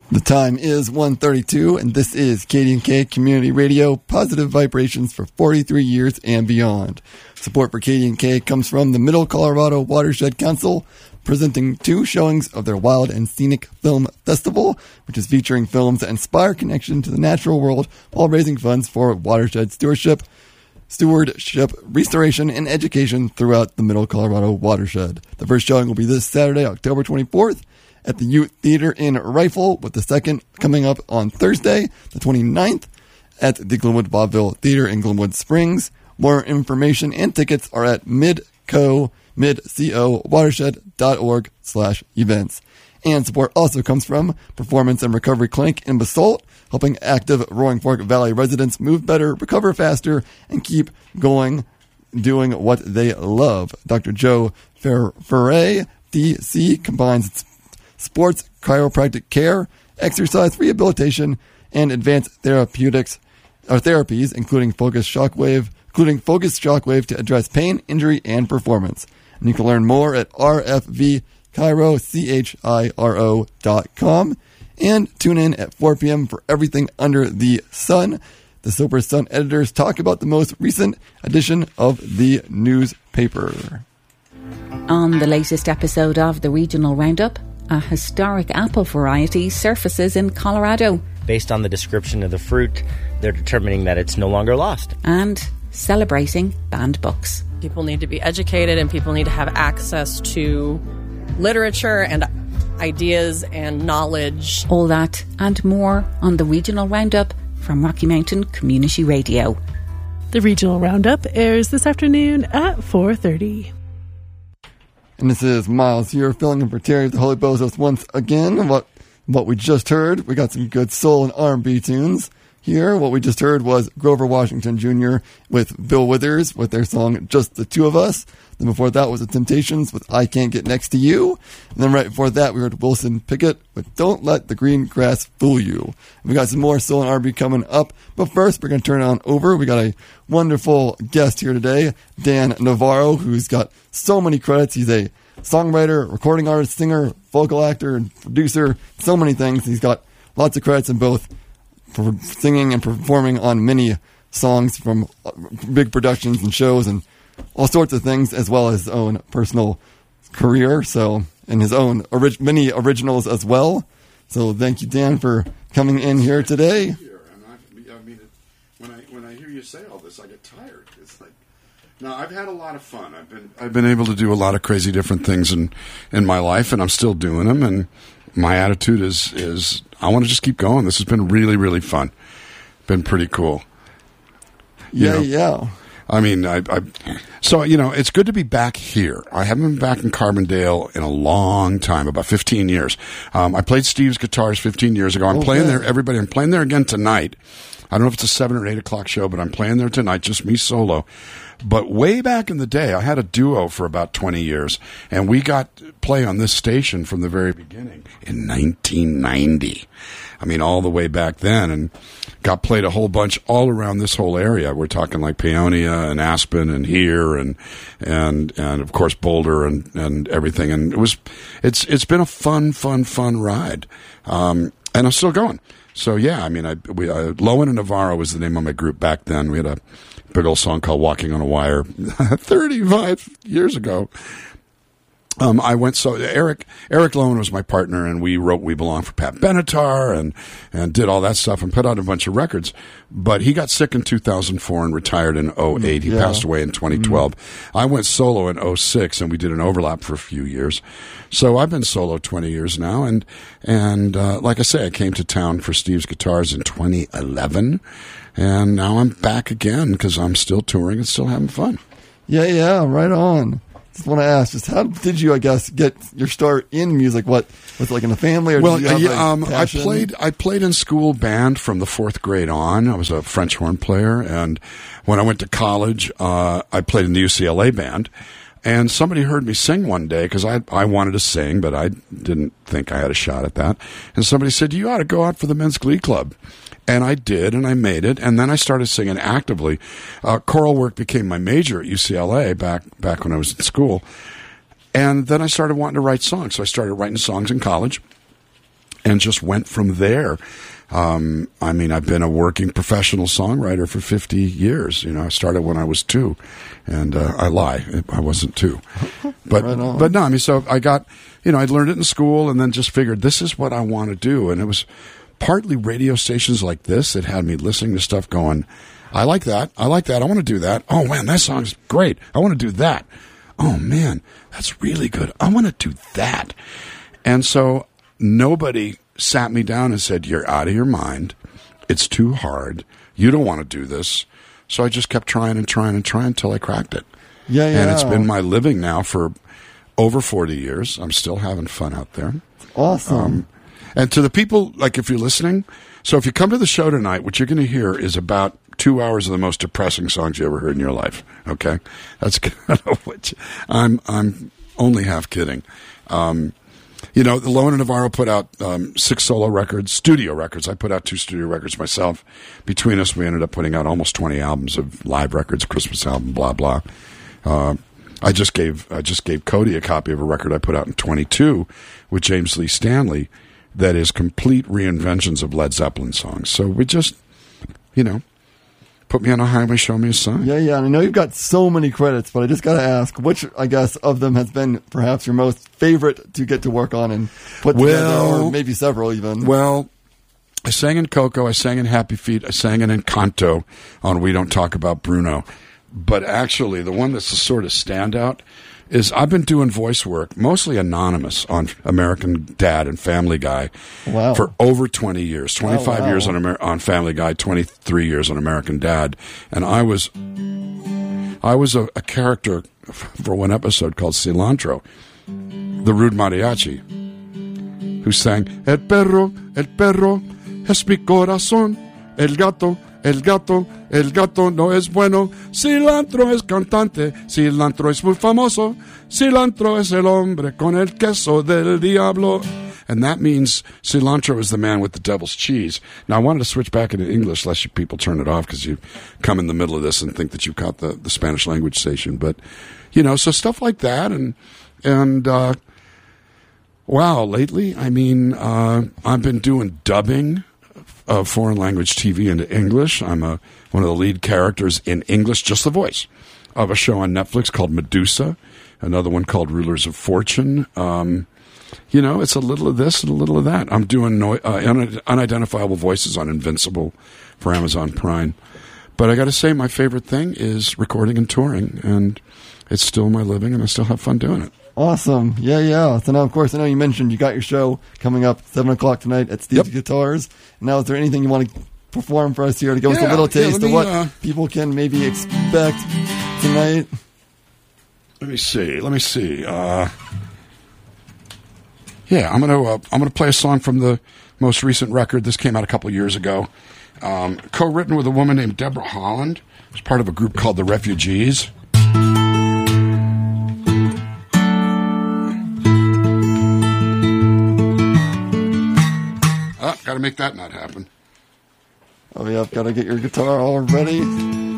The time is 1:32, and this is KDNK Community Radio, positive vibrations for 43 years and beyond. Support for KDNK comes from the Middle Colorado Watershed Council, presenting 2 showings of their Wild and Scenic Film Festival, which is featuring films that inspire connection to the natural world while raising funds for watershed stewardship, restoration, and education throughout the Middle Colorado watershed. The first showing will be this Saturday, October 24th, at the Youth Theater in Rifle, with the second coming up on Thursday, the 29th, at the Glenwood Vaudeville Theater in Glenwood Springs. More information and tickets are at midcowatershed.org/events. And support also comes from Performance and Recovery Clinic in Basalt, helping active Roaring Fork Valley residents move better, recover faster, and keep going, doing what they love. Dr. Joe Ferre, DC, combines sports chiropractic care, exercise rehabilitation, and advanced therapies, including focused shockwave to address pain, injury, and performance. And you can learn more at rfvchiro.com, and tune in at 4 p.m. for Everything Under the Sun. The Soper Sun editors talk about the most recent edition of the newspaper. On the latest episode of the Regional Roundup, a historic apple variety surfaces in Colorado. Based on the description of the fruit, they're determining that it's no longer lost. And celebrating banned books. People need to be educated, and people need to have access to literature and ideas and knowledge. All that and more on the Regional Roundup from Rocky Mountain Community Radio. The Regional Roundup airs this afternoon at 4:30. And this is Miles here, filling in for Terry of the Holy Bozos once again. What we just heard, we got some good soul and R&B tunes here. What we just heard was Grover Washington Jr. with Bill Withers with their song Just the Two of Us. Then before that was The Temptations with I Can't Get Next to You. And then right before that we heard Wilson Pickett with Don't Let the Green Grass Fool You. And we got some more soul and R&B coming up. But first we're going to turn it on over. We got a wonderful guest here today, Dan Navarro, who's got so many credits. He's a songwriter, recording artist, singer, vocal actor, and producer, so many things. He's got lots of credits in both for singing and performing on many songs from big productions and shows and all sorts of things, as well as his own personal career. So, and his own many originals as well. So thank you, Dan, for coming in here today. When I hear you say all this, I get tired. It's like, no, I've had a lot of fun. I've been able to do a lot of crazy different things in my life, and I'm still doing them. And my attitude is I want to just keep going. This has been really, really fun. Been pretty cool. Yeah. I mean, so, it's good to be back here. I haven't been back in Carbondale in a long time, about 15 years. I played Steve's Guitars 15 years ago. I'm playing there, everybody. I'm playing there again tonight. I don't know if it's a 7 or 8 o'clock show, but I'm playing there tonight, just me solo. But way back in the day, I had a duo for about 20 years, and we got to play on this station from the very beginning in 1990. I mean, all the way back then, and got played a whole bunch all around this whole area. We're talking like Paonia and Aspen and here and of course Boulder and everything. And it's been a fun ride. And I'm still going. So yeah, I mean, Lowen and Navarro was the name of my group back then. We had a big old song called Walking on a Wire 35 years ago. Eric Lowen was my partner, and we wrote We Belong for Pat Benatar and did all that stuff and put out a bunch of records. But he got sick in 2004 and retired in 2008. He passed away in 2012. I went solo in 2006, and we did an overlap for a few years. So I've been solo 20 years now, and like I say, I came to town for Steve's Guitars in 2011, and now I'm back again because I'm still touring and still having fun. Yeah, right on. Just want to ask, just how did you, I guess, get your start in music? What was it, like in the family? Or did you have, I played in school band from the 4th grade on. I was a French horn player, and when I went to college, I played in the UCLA band. And somebody heard me sing one day because I wanted to sing, but I didn't think I had a shot at that. And somebody said, "You ought to go out for the Men's Glee Club." And I did, and I made it, and then I started singing actively. Choral work became my major at UCLA back when I was in school. And then I started wanting to write songs, so I started writing songs in college. and just went from there. I mean, I've been a working professional songwriter for 50 years. You know, I started when I was 2, and I lie, I wasn't 2. But but no, I mean, so I got, you know, I learned it in school, and then just figured this is what I want to do, and it was partly radio stations like this that had me listening to stuff going, I like that, I want to do that. Oh man, that song's great. I want to do that. Oh man, that's really good. I want to do that. And so nobody sat me down and said, you're out of your mind. It's too hard. You don't want to do this. So I just kept trying until I cracked it. Yeah. And it's been my living now for over 40 years. I'm still having fun out there. Awesome. And to the people, like if you're listening, so if you come to the show tonight, what you're going to hear is about 2 hours of the most depressing songs you ever heard in your life. Okay? That's kind of what I'm only half kidding. You know, Lowen and Navarro put out 6 solo records, studio records. I put out 2 studio records myself. Between us, we ended up putting out almost 20 albums of live records, Christmas album, blah, blah. I just gave Cody a copy of a record I put out in 22 with James Lee Stanley that is complete reinventions of Led Zeppelin songs. So we just, you know, put me on a highway, show me a sign. Yeah. And I know you've got so many credits, but I just got to ask, which, I guess, of them has been perhaps your most favorite to get to work on and put together, or maybe several even? Well, I sang in Coco, I sang in Happy Feet, I sang in Encanto on We Don't Talk About Bruno. But actually, the one that's a sort of standout is I've been doing voice work, mostly anonymous, on American Dad and Family Guy for over 20 years. 25 years on Family Guy, 23 years on American Dad. And I was a character for one episode called Cilantro, the rude mariachi, who sang, el perro es mi corazón, el gato no es bueno, cilantro es cantante, cilantro es muy famoso, cilantro es el hombre con el queso del diablo. And that means cilantro is the man with the devil's cheese. Now, I wanted to switch back into English, lest you people turn it off because you come in the middle of this and think that you've caught the Spanish language station. But, you know, so stuff like that. And wow, lately, I mean, I've been doing dubbing of foreign language TV into English. I'm one of the lead characters in English, just the voice, of a show on Netflix called Medusa, another one called Rulers of Fortune. You know, it's a little of this and a little of that. I'm doing unidentifiable voices on Invincible for Amazon Prime. But I got to say, my favorite thing is recording and touring, and it's still my living, and I still have fun doing it. Awesome. Yeah. So now, of course, I know you mentioned you got your show coming up 7 o'clock tonight at Steve's Guitars. Now, is there anything you want to perform for us here to give us a little taste of what people can maybe expect tonight? Let me see. I'm gonna play a song from the most recent record. This came out a couple years ago. Co-written with a woman named Deborah Holland. It's part of a group called the Refugees. Got to make that not happen. Oh, yeah, I've got to get your guitar all ready.